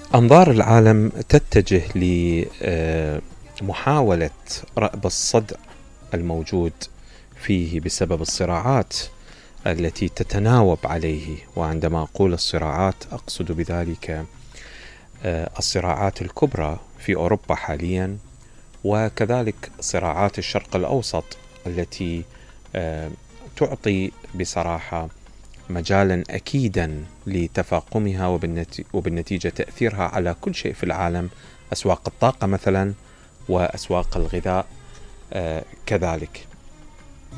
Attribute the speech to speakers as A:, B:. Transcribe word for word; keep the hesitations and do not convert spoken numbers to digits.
A: أنظار العالم تتجه لمحاولة رأب الصدع الموجود فيه بسبب الصراعات التي تتناوب عليه. وعندما أقول الصراعات أقصد بذلك الصراعات الكبرى في أوروبا حاليا، وكذلك صراعات الشرق الأوسط التي تعطي بصراحة مجالا أكيدا لتفاقمها وبالنتيجة تأثيرها على كل شيء في العالم، أسواق الطاقة مثلا وأسواق الغذاء كذلك.